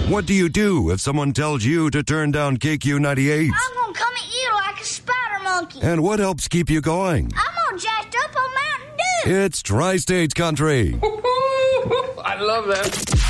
What do you do if someone tells you to turn down KQ98? I'm gonna come at you like a spider monkey. And what helps keep you going? I'm all jacked up on Mountain Dew. It's Tri-States Country. I love that.